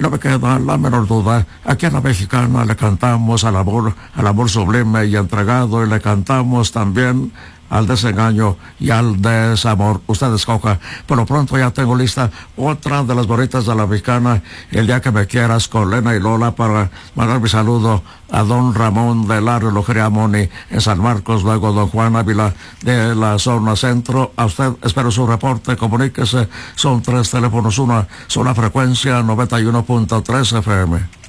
no me queda la menor duda. Aquí a la mexicana le cantamos al amor sublime y entregado, y le cantamos también al desengaño y al desamor. Usted escoja. Por lo pronto ya tengo lista otra de las bonitas de la mexicana, El día que me quieras, con Lena y Lola, para mandar mi saludo a don Ramón del Lario Lojería Moni en San Marcos, luego don Juan Ávila de la zona centro. A usted espero su reporte, comuníquese. Son 3 teléfonos, una sola frecuencia, 91.3 FM.